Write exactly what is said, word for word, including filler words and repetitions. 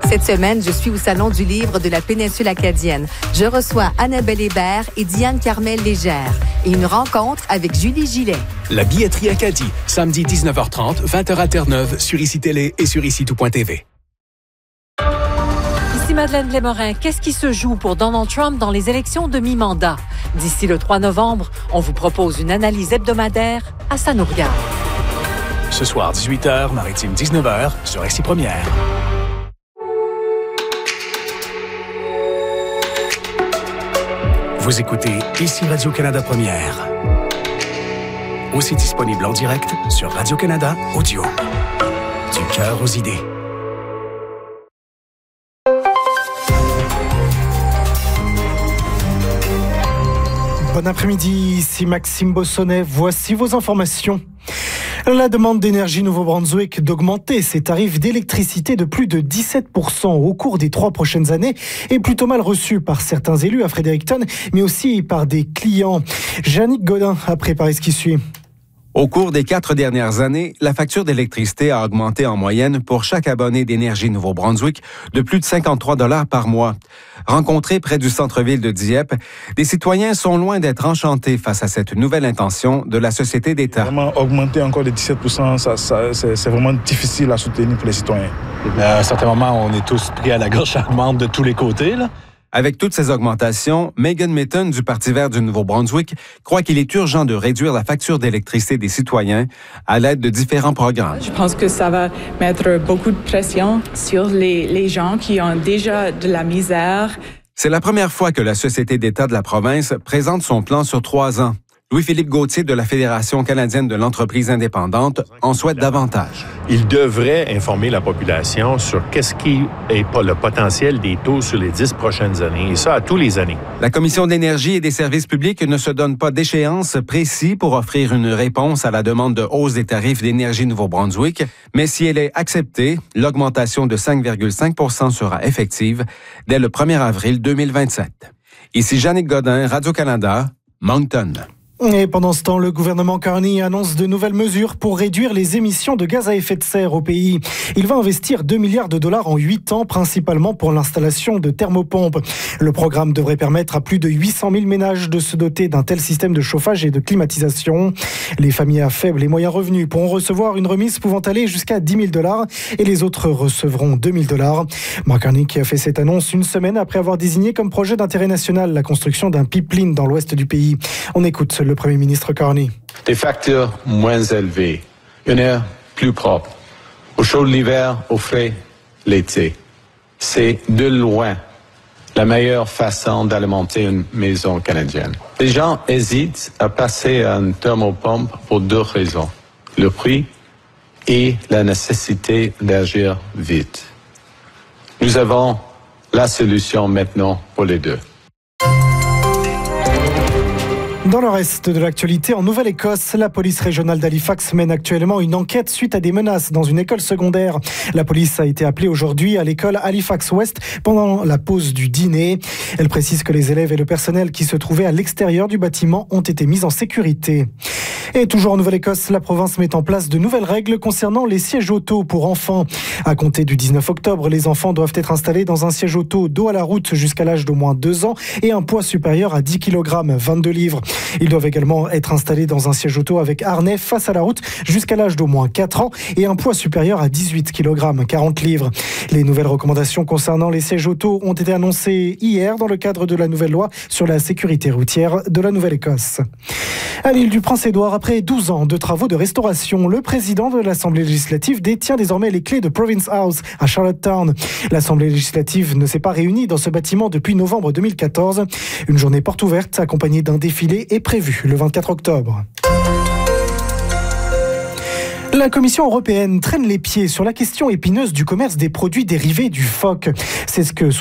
Cette semaine, je suis au Salon du livre de la péninsule acadienne. Je reçois Annabelle Hébert et Diane Carmel Légère et une rencontre avec Julie Gillet. La billetterie Acadie, samedi dix-neuf heures trente, vingt heures à Terre-Neuve, sur Ici Télé et sur ici tout point t v. Ici Madeleine Lémorin. Qu'est-ce qui se joue pour Donald Trump dans les élections de mi-mandat? D'ici le trois novembre, on vous propose une analyse hebdomadaire à Ça nous regarde. Ce soir, dix-huit heures, Maritime dix-neuf heures, sur Ici Première. Vous écoutez Ici Radio-Canada Première. Aussi disponible en direct sur Radio-Canada Audio. Du cœur aux idées. Bon après-midi, ici Maxime Bossonnet. Voici vos informations. La demande d'Énergie Nouveau-Brunswick d'augmenter ses tarifs d'électricité de plus de dix-sept pour cent au cours des trois prochaines années est plutôt mal reçue par certains élus à Fredericton, mais aussi par des clients. Jannick Godin a préparé ce qui suit. Au cours des quatre dernières années, la facture d'électricité a augmenté en moyenne pour chaque abonné d'Énergie Nouveau-Brunswick de plus de cinquante-trois dollars par mois. Rencontrés près du centre-ville de Dieppe, des citoyens sont loin d'être enchantés face à cette nouvelle intention de la société d'État. Vraiment, augmenter encore de dix-sept pour cent, ça, ça, c'est, c'est vraiment difficile à soutenir pour les citoyens. À un certain moment, on est tous pris à la gorge charmante de tous les côtés, là. Avec toutes ces augmentations, Megan Mitton du Parti vert du Nouveau-Brunswick croit qu'il est urgent de réduire la facture d'électricité des citoyens à l'aide de différents programmes. Je pense que ça va mettre beaucoup de pression sur les, les gens qui ont déjà de la misère. C'est la première fois que la Société d'État de la province présente son plan sur trois ans. Louis-Philippe Gauthier de la Fédération canadienne de l'entreprise indépendante en souhaite davantage. Il devrait informer la population sur qu'est-ce qui est le potentiel des taux sur les dix prochaines années, et ça à tous les années. La Commission d'énergie et des services publics ne se donne pas d'échéance précis pour offrir une réponse à la demande de hausse des tarifs d'Énergie Nouveau-Brunswick, mais si elle est acceptée, l'augmentation de cinq virgule cinq pour cent sera effective dès le premier avril deux mille vingt-sept. Ici Jannick Godin, Radio-Canada, Moncton. Et pendant ce temps, le gouvernement Carney annonce de nouvelles mesures pour réduire les émissions de gaz à effet de serre au pays. Il va investir deux milliards de dollars en huit ans, principalement pour l'installation de thermopompes. Le programme devrait permettre à plus de huit cent mille ménages de se doter d'un tel système de chauffage et de climatisation. Les familles à faibles et moyens revenus pourront recevoir une remise pouvant aller jusqu'à dix mille dollars et les autres recevront deux mille dollars. Mark Carney qui a fait cette annonce une semaine après avoir désigné comme projet d'intérêt national la construction d'un pipeline dans l'ouest du pays. On écoute le Premier ministre Carney. Des factures moins élevées, une air plus propre, au chaud l'hiver, au frais l'été. C'est de loin la meilleure façon d'alimenter une maison canadienne. Les gens hésitent à passer à une thermopompe pour deux raisons. Le prix et la nécessité d'agir vite. Nous avons la solution maintenant pour les deux. Dans le reste de l'actualité, en Nouvelle-Écosse, la police régionale d'Halifax mène actuellement une enquête suite à des menaces dans une école secondaire. La police a été appelée aujourd'hui à l'école Halifax West pendant la pause du dîner. Elle précise que les élèves et le personnel qui se trouvaient à l'extérieur du bâtiment ont été mis en sécurité. Et toujours en Nouvelle-Écosse, la province met en place de nouvelles règles concernant les sièges auto pour enfants. À compter du dix-neuf octobre, les enfants doivent être installés dans un siège auto dos à la route jusqu'à l'âge d'au moins deux ans et un poids supérieur à dix kilogrammes, vingt-deux livres. Ils doivent également être installés dans un siège auto avec harnais face à la route jusqu'à l'âge d'au moins quatre ans et un poids supérieur à dix-huit kilogrammes, quarante livres. Les nouvelles recommandations concernant les sièges auto ont été annoncées hier dans le cadre de la nouvelle loi sur la sécurité routière de la Nouvelle-Écosse. À l'île du Prince-Édouard, après douze ans de travaux de restauration, le président de l'Assemblée législative détient désormais les clés de Province House à Charlottetown. L'Assemblée législative ne s'est pas réunie dans ce bâtiment depuis novembre deux mille quatorze. Une journée porte ouverte accompagnée d'un défilé est prévue le vingt-quatre octobre. La Commission européenne traîne les pieds sur la question épineuse du commerce des produits dérivés du phoque. C'est ce que